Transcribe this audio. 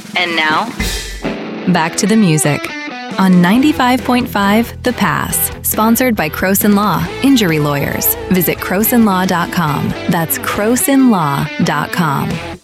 And now, back to the music on 95.5 The Pass, sponsored by Croson Law, Injury Lawyers. Visit CrosonLaw.com. That's CrosonLaw.com.